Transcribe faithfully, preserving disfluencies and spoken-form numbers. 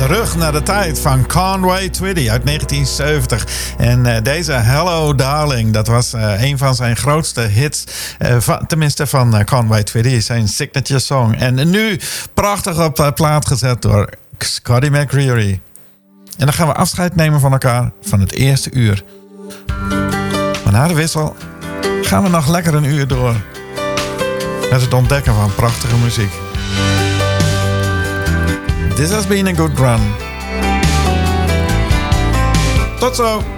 terug naar de tijd van Conway Twitty uit negentien zeventig. En uh, deze Hello Darling, dat was uh, een van zijn grootste hits. Uh, van, tenminste van uh, Conway Twitty, zijn signature song. En nu prachtig op uh, plaat gezet door Scotty McCreery. En dan gaan we afscheid nemen van elkaar van het eerste uur. Maar na de wissel gaan we nog lekker een uur door met het ontdekken van prachtige muziek. This has been a good run. Tot zo!